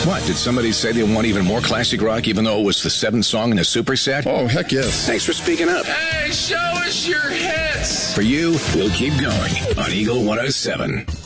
What, did somebody say they want even more classic rock even though it was the 7th song in a superset? Oh, heck yes. Thanks for speaking up. Hey, show us your hits. For you, we'll keep going on Eagle 107.